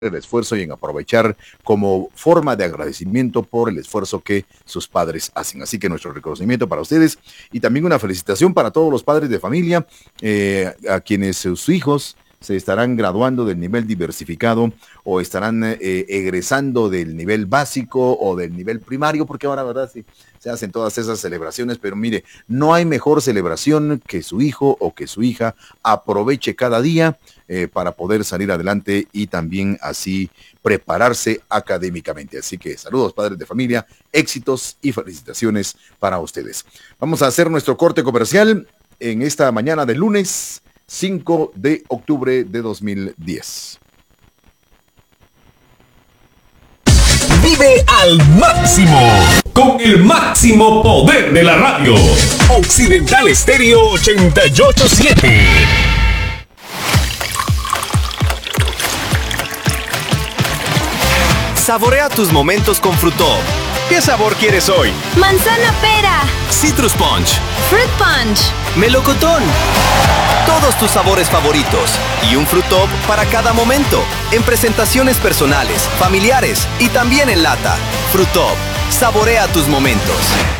el esfuerzo y en aprovechar como forma de agradecimiento por el esfuerzo que sus padres hacen. Así que nuestro reconocimiento para ustedes y también una felicitación para todos los padres de familia, a quienes sus hijos se estarán graduando del nivel diversificado o estarán egresando del nivel básico o del nivel primario, porque ahora, ¿verdad? Sí, se hacen todas esas celebraciones, pero mire, no hay mejor celebración que su hijo o que su hija aproveche cada día para poder salir adelante y también así prepararse académicamente. Así que saludos, padres de familia, éxitos y felicitaciones para ustedes. Vamos a hacer nuestro corte comercial en esta mañana de lunes 5 de octubre de 2010. Vive al máximo, con el máximo poder de la radio. Occidental Estéreo 88.7. Saborea tus momentos con Frutop. ¿Qué sabor quieres hoy? Manzana pera. Citrus Punch. Fruit Punch. Melocotón. Todos tus sabores favoritos y un Frutop para cada momento, en presentaciones personales, familiares y también en lata. Frutop, saborea tus momentos.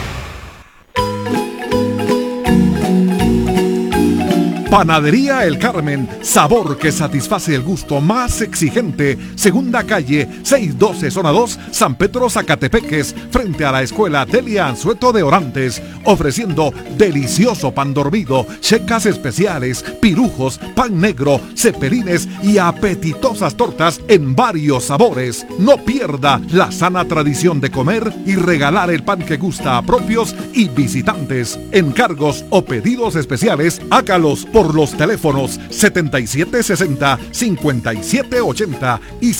Panadería El Carmen, sabor que satisface el gusto más exigente. Segunda calle, 612 zona 2, San Pedro Zacatepeques, frente a la escuela Delia Anzueto de Orantes, ofreciendo delicioso pan dormido, checas especiales, pirujos, pan negro, cepelines y apetitosas tortas en varios sabores. No pierda la sana tradición de comer y regalar el pan que gusta a propios y visitantes. Encargos o pedidos especiales, hágalos por los teléfonos 7760-5780 y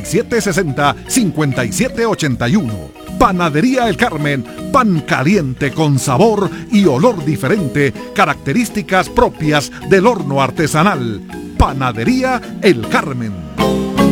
7760-5781. Panadería El Carmen, pan caliente con sabor y olor diferente, características propias del horno artesanal. Panadería El Carmen.